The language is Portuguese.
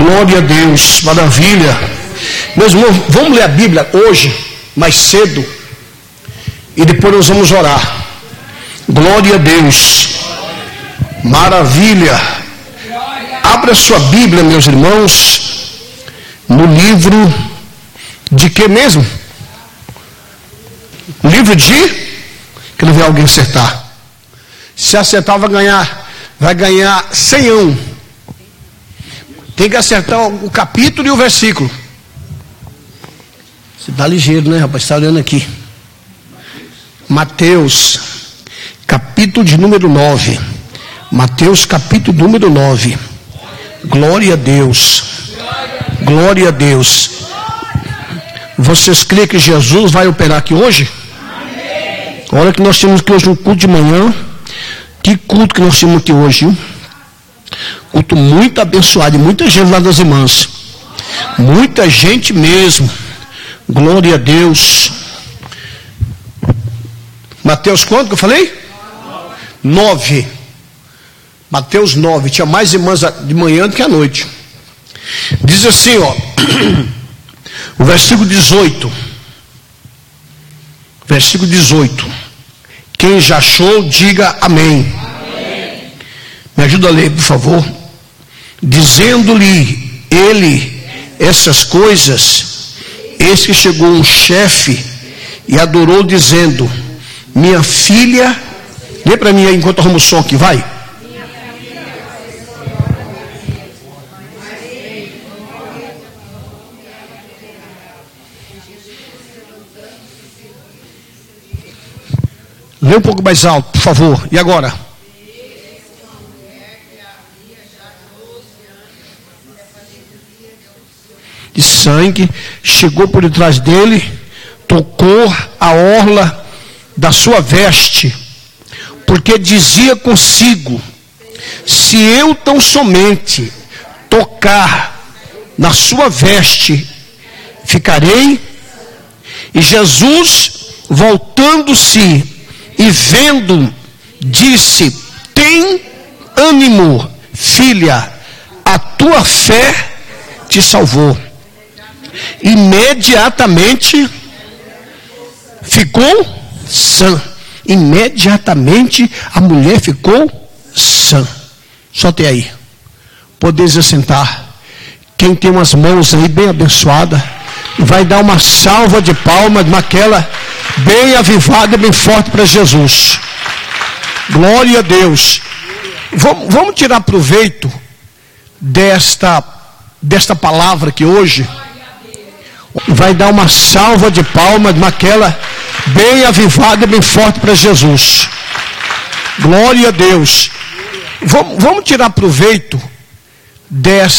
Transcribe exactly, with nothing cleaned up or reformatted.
Glória a Deus, maravilha. Meus irmãos, vamos ler a Bíblia hoje, mais cedo, e depois nós vamos orar. Glória a Deus, maravilha. Abra sua Bíblia, meus irmãos, no livro de que mesmo? Livro de, que não vê alguém acertar. Se acertar vai ganhar, vai ganhar cem. Tem que acertar o capítulo e o versículo. Você dá ligeiro, né, rapaz? Está olhando aqui. Mateus, capítulo de número nove. Mateus, capítulo número nove. Glória a Deus. Glória a Deus. Vocês creem que Jesus vai operar aqui hoje? Amém. Olha que nós temos aqui hoje um culto de manhã. Que culto que nós temos aqui hoje, hein? Culto muito abençoado, e muita gente lá das irmãs, muita gente mesmo. Glória a Deus. Mateus quanto que eu falei? Nove. Mateus nove. Tinha mais irmãs de manhã do que à noite. Diz assim, ó, o versículo dezoito. Versículo dezoito. Quem já achou, diga amém. Amém. Me ajuda a ler, por favor. Dizendo-lhe ele essas coisas, eis que chegou um chefe e adorou, dizendo: minha filha, lê para mim aí enquanto arrumo o som aqui, vai. Lê um pouco mais alto, por favor. E agora? De sangue, chegou por detrás dele, tocou a orla da sua veste, porque dizia consigo: se eu tão somente tocar na sua veste, ficarei. E Jesus, voltando-se e vendo, disse: tem ânimo, filha, a tua fé te salvou. Imediatamente ficou sã. Imediatamente a mulher ficou sã. Só tem aí. Podeis assentar. Quem tem umas mãos aí bem abençoadas, vai dar uma salva de palmas, naquela bem avivada e bem forte para Jesus. Glória a Deus. Vamos, vamos tirar proveito desta, desta palavra que hoje vai dar uma salva de palmas, naquela bem avivada e bem forte para Jesus. Glória a Deus. Vamos, vamos tirar proveito desta